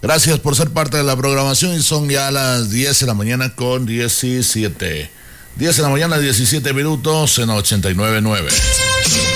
Gracias por ser parte de la programación y son ya las 10 de la mañana con 17. 10 de la mañana, 17 minutos en 89.9.